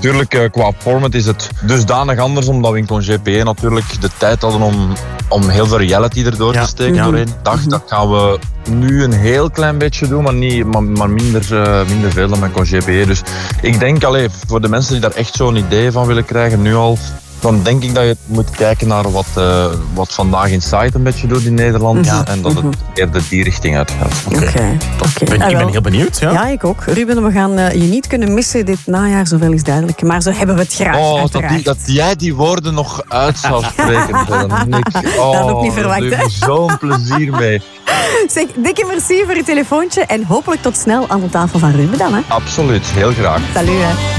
Natuurlijk, qua format is het dusdanig anders, omdat we in Congé P1 natuurlijk de tijd hadden om heel veel reality erdoor te steken doorheen de dag. Dat gaan we nu een heel klein beetje doen, maar minder veel dan met Congé P1. Dus ik denk, voor de mensen die daar echt zo'n idee van willen krijgen, nu al, dan denk ik dat je moet kijken naar wat Vandaag Inside een beetje doet in Nederland. En dat het eerder die richting uitgaat. Oké. Ik ben heel benieuwd. Ja, ik ook. Ruben, we gaan je niet kunnen missen dit najaar, zoveel is duidelijk. Maar zo hebben we het graag, dat jij die woorden nog uit zou spreken. Dat had ik niet verwacht, hè? Daar doe je zo'n plezier mee. Zeg, dikke merci voor je telefoontje en hopelijk tot snel aan de tafel van Ruben dan, hè? Absoluut, heel graag. Salut, hè.